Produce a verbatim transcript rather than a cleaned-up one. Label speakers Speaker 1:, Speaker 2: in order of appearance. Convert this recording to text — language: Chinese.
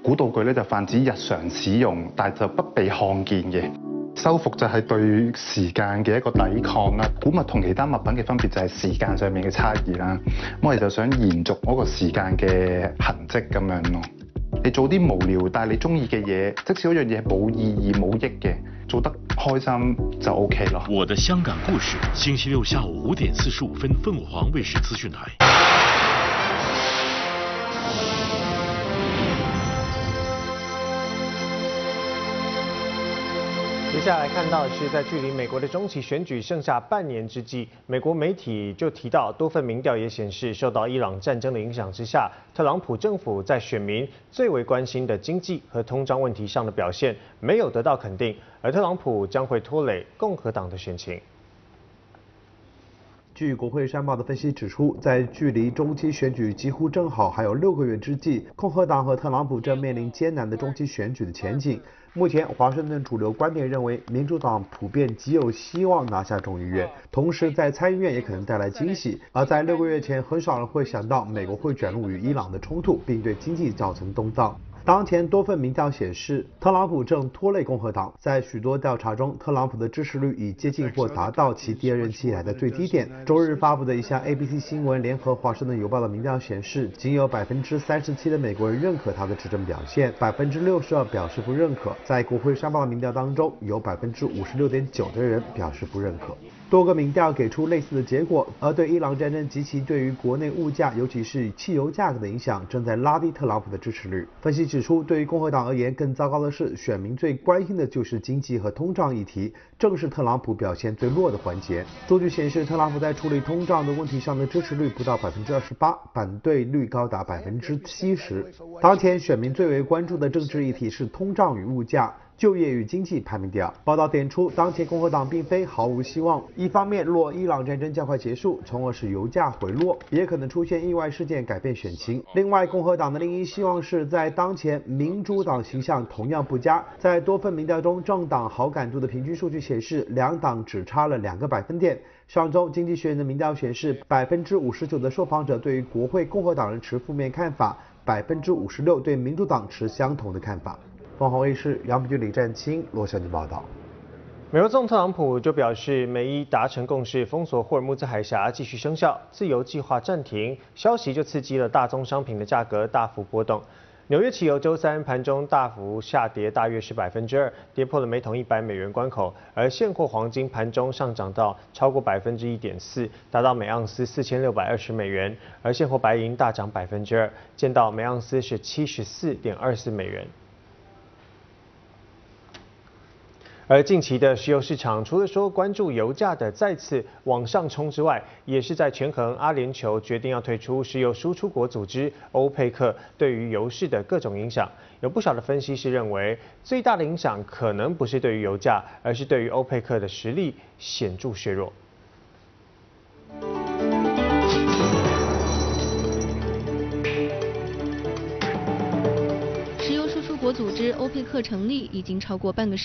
Speaker 1: 古道具咧就泛指日常使用，但係就不被看見嘅。修復就係對時間嘅一個抵抗啦。古物同其他物品嘅分別就係時間上面嘅差異啦。咁我哋就想延續嗰個時間嘅痕跡咁樣咯。你做啲無聊但係你中意嘅嘢，即使嗰樣嘢冇意義冇益嘅，做得開心就 OK 咯。
Speaker 2: 我的香港故事，星期六下午五點四十五分，鳳凰衛視資訊台。
Speaker 3: 接下来看到的是，在距离美国的中期选举剩下半年之际，美国媒体就提到，多份民调也显示，受到伊朗战争的影响之下，特朗普政府在选民最为关心的经济和通胀问题上的表现没有得到肯定，而特朗普将会拖累共和党的选情。
Speaker 4: 据国会山报的分析指出，在距离中期选举几乎正好还有六个月之际，共和党和特朗普正面临艰难的中期选举的前景。目前，华盛顿主流观点认为，民主党普遍极有希望拿下众议院，同时在参议院也可能带来惊喜。而在六个月前，很少人会想到美国会卷入与伊朗的冲突，并对经济造成动荡。当前多份民调显示，特朗普正拖累共和党。在许多调查中，特朗普的支持率已接近或达到其第二任期以来的最低点。周日发布的一项 A B C 新闻联合华盛顿邮报的民调显示，仅有百分之三十七的美国人认可他的执政表现，百分之六十二表示不认可。在国会山报的民调当中，有百分之五十六点九的人表示不认可。多个民调给出类似的结果，而对伊朗战争及其对于国内物价，尤其是汽油价格的影响，正在拉低特朗普的支持率。分析指出，对于共和党而言，更糟糕的是，选民最关心的就是经济和通胀议题，正是特朗普表现最弱的环节。数据显示，特朗普在处理通胀的问题上的支持率不到百分之二十八，反对率高达百分之七十。当前选民最为关注的政治议题是通胀与物价。就业与经济排名第二。报道点出，当前共和党并非毫无希望。一方面，若伊朗战争较快结束，从而使油价回落，也可能出现意外事件改变选情。另外，共和党的另一希望是在当前民主党形象同样不佳。在多份民调中，政党好感度的平均数据显示，两党只差了两个百分点。上周，经济学人的民调显示，百分之五十九的受访者对于国会共和党人持负面看法，百分之五十六对民主党持相同的看法。凤凰卫视杨平军、李占清、罗小妮报道。
Speaker 3: 美国总统特朗普就表示，美伊达成共识，封锁霍尔木兹海峡继续生效，自由计划暂停。消息就刺激了大宗商品的价格大幅波动。纽约期油周三盘中大幅下跌，大约是百分之二，跌破了每桶一百美元关口。而现货黄金盘中上涨到超过百分之一点四，达到每盎司四千六百二十美元。而现货白银大涨百分之二，见到每盎司是七十四点二四美元。而近期的石油市场，除了说关注油价的再次往上冲之外，也是在权衡阿联酋决定要退出石油输出国组织欧佩克对于油市的各种影响。有不少的分析师认为，最大的影响可能不是对于油价，而是对于欧佩克的实力显著削弱。
Speaker 5: 石油输出国组织欧佩克成立已经超过半个世纪。